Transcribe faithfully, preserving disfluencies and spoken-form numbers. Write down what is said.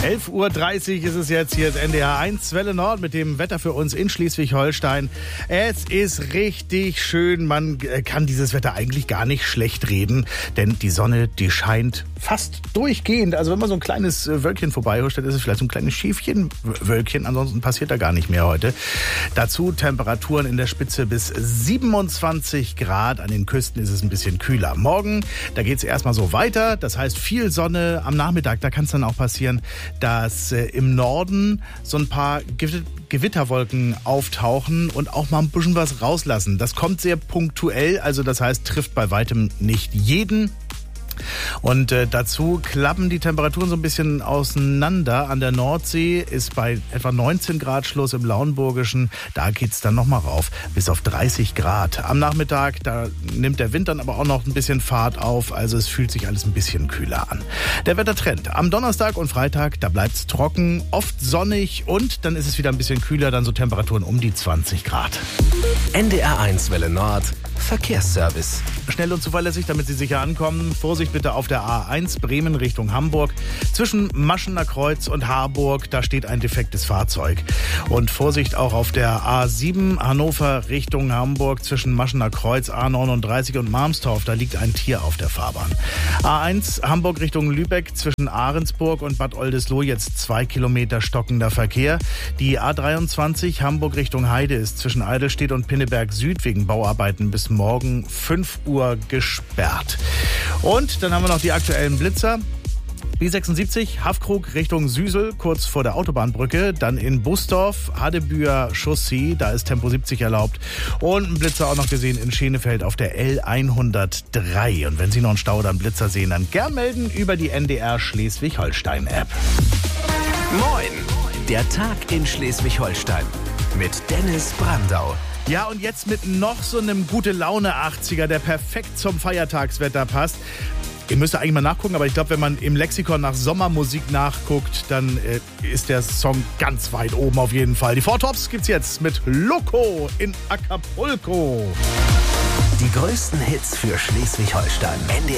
elf Uhr dreißig ist es jetzt, hier ist N D R eins Welle Nord mit dem Wetter für uns in Schleswig-Holstein. Es ist richtig schön, man kann dieses Wetter eigentlich gar nicht schlecht reden, denn die Sonne, die scheint fast durchgehend. Also wenn man so ein kleines Wölkchen vorbeihuscht, dann ist es vielleicht so ein kleines Schäfchenwölkchen, ansonsten passiert da gar nicht mehr heute. Dazu Temperaturen in der Spitze bis siebenundzwanzig Grad, an den Küsten ist es ein bisschen kühler. Morgen, da geht es erstmal so weiter, das heißt viel Sonne am Nachmittag, da kann es dann auch passieren, dass äh, im Norden so ein paar Gew- Gewitterwolken auftauchen und auch mal ein bisschen was rauslassen. Das kommt sehr punktuell, also das heißt, trifft bei weitem nicht jeden. Und äh, dazu klappen die Temperaturen so ein bisschen auseinander. An der Nordsee ist bei etwa neunzehn Grad Schluss, im Lauenburgischen. Da geht's dann nochmal rauf bis auf dreißig Grad. Am Nachmittag, da nimmt der Wind dann aber auch noch ein bisschen Fahrt auf. Also es fühlt sich alles ein bisschen kühler an. Der Wettertrend. Am Donnerstag und Freitag, da bleibt's trocken, oft sonnig und dann ist es wieder ein bisschen kühler. Dann so Temperaturen um die zwanzig Grad. N D R eins Welle Nord Verkehrsservice. Schnell und zuverlässig, damit Sie sicher ankommen. Vorsicht bitte auf der A eins Bremen Richtung Hamburg. Zwischen Maschener Kreuz und Harburg, da steht ein defektes Fahrzeug. Und Vorsicht auch auf der A sieben Hannover Richtung Hamburg. Zwischen Maschener Kreuz, A neununddreißig und Marmstorf, da liegt ein Tier auf der Fahrbahn. A eins Hamburg Richtung Lübeck. Zwischen Ahrensburg und Bad Oldesloe jetzt zwei Kilometer stockender Verkehr. Die A dreiundzwanzig Hamburg Richtung Heide ist zwischen Eidelstedt und Pinneberg Süd wegen Bauarbeiten bis morgen fünf Uhr gesperrt. Und dann haben wir noch die aktuellen Blitzer. B sechsundsiebzig, Haffkrug Richtung Süsel, kurz vor der Autobahnbrücke. Dann in Busdorf, Hadebüer Chaussee, da ist Tempo siebzig erlaubt. Und ein Blitzer auch noch gesehen in Schenefeld auf der L hundertdrei. Und wenn Sie noch einen Stau oder einen Blitzer sehen, dann gern melden über die N D R Schleswig-Holstein-App. Moin, der Tag in Schleswig-Holstein mit Dennis Brandau. Ja, und jetzt mit noch so einem Gute-Laune-achtziger, der perfekt zum Feiertagswetter passt. Ihr müsst eigentlich mal nachgucken, aber ich glaube, wenn man im Lexikon nach Sommermusik nachguckt, dann äh, ist der Song ganz weit oben auf jeden Fall. Die Four Tops gibt's jetzt mit Loco in Acapulco. Die größten Hits für Schleswig-Holstein. N D R